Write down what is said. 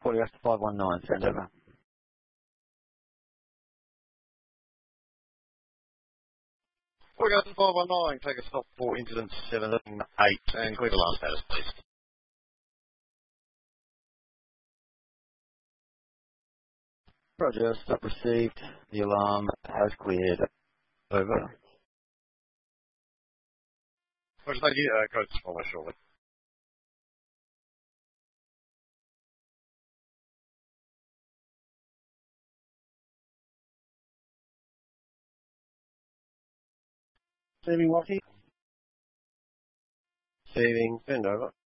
40 Oscar 519, send over. We're going to 519, take a stop for incident 7-8 and clear the last status, please. Roger, stop received. The alarm has cleared. Over. Roger, thank you. Code to follow shortly. Receiving Lockie. Receiving, send over.